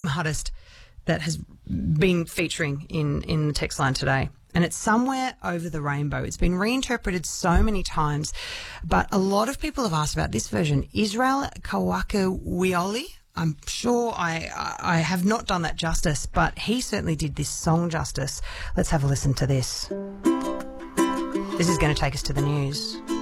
artist that has been featuring in the text line today. And it's Somewhere Over the Rainbow. It's been reinterpreted so many times, but a lot of people have asked about this version. Israel Kawakawioli. I'm sure I have not done that justice, but he certainly did this song justice. Let's have a listen to this. This is going to take us to the news.